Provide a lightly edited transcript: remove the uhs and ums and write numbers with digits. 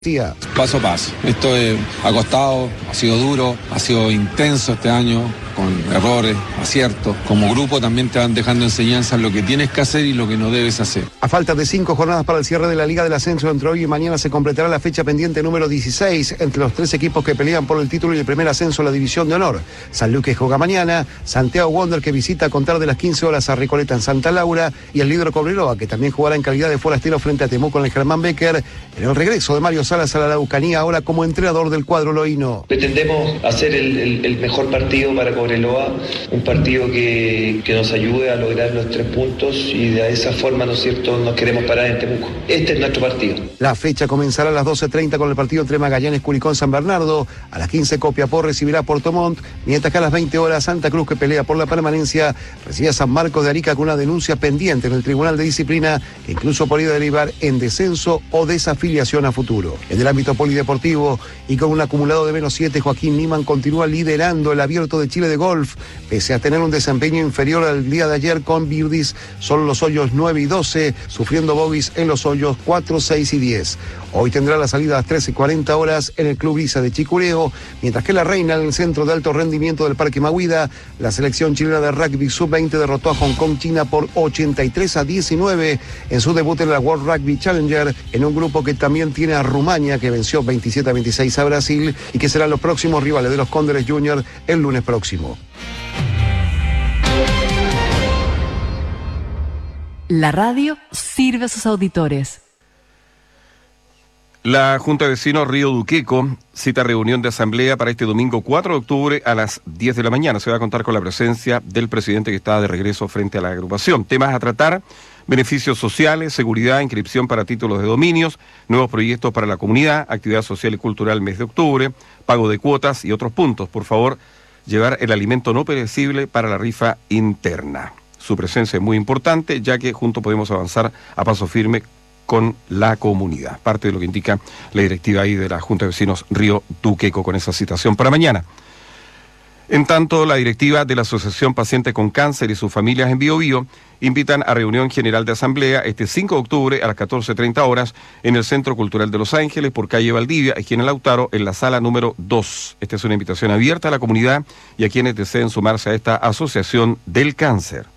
Paso a paso. Esto ha costado, ha sido duro, ha sido intenso este año, con errores, aciertos. Como grupo también te van dejando enseñanzas lo que tienes que hacer y lo que no debes hacer. A falta de 5 jornadas para el cierre de la Liga del Ascenso, entre hoy y mañana se completará la fecha pendiente número 16 entre los 3 equipos que pelean por el título y el primer ascenso a la División de Honor. San Luque juega mañana, Santiago Wander que visita a contar de las 15 horas a Recoleta en Santa Laura y el líder Cobreloa que también jugará en calidad de forastero frente a Temuco en el Germán Becker en el regreso de Mario Salas a la Araucanía ahora como entrenador del cuadro loíno. Pretendemos hacer el mejor partido para Cobreloa, un partido que nos ayude a lograr los 3 puntos y de esa forma, ¿no es cierto?, nos queremos parar en Temuco. Este es nuestro partido. La fecha comenzará a las 12:30 con el partido entre Magallanes, Curicó, San Bernardo. A las 15 Copiapó recibirá a Puerto Montt, mientras que a las 20 horas Santa Cruz, que pelea por la permanencia, recibe a San Marcos de Arica con una denuncia pendiente en el Tribunal de Disciplina que incluso podría derivar en descenso o desafiliación a futuro. En el ámbito polideportivo y con un acumulado de -7, Joaquín Niemann continúa liderando el Abierto de Chile de golf, pese a tener un desempeño inferior al día de ayer con birdies, solo los hoyos 9 y 12, sufriendo bogies en los hoyos 4, 6 y 10. Hoy tendrá la salida a las 13:40 horas en el Club Brisa de Chicureo, mientras que la reina en el centro de alto rendimiento del Parque Mahuida, la selección chilena de rugby sub-20 derrotó a Hong Kong, China por 83-19 en su debut en la World Rugby Challenger, en un grupo que también tiene a Rumania, que venció 27-26 a Brasil y que serán los próximos rivales de los Cóndores Junior el lunes próximo. La radio sirve a sus auditores. La Junta de Vecinos Río Duqueco cita reunión de asamblea para este domingo 4 de octubre a las 10 de la mañana. Se va a contar con la presencia del presidente que está de regreso frente a la agrupación. Temas a tratar: beneficios sociales, seguridad, inscripción para títulos de dominios, nuevos proyectos para la comunidad, actividad social y cultural mes de octubre, pago de cuotas y otros puntos. Por favor, llevar el alimento no perecible para la rifa interna. Su presencia es muy importante, ya que juntos podemos avanzar a paso firme con la comunidad. Parte de lo que indica la directiva ahí de la Junta de Vecinos Río Duqueco con esa citación para mañana. En tanto, la directiva de la Asociación Pacientes con Cáncer y sus familias en Biobío invitan a reunión general de asamblea este 5 de octubre a las 14:30 horas en el Centro Cultural de Los Ángeles por calle Valdivia, aquí en el Lautaro, en la sala número 2. Esta es una invitación abierta a la comunidad y a quienes deseen sumarse a esta asociación del cáncer.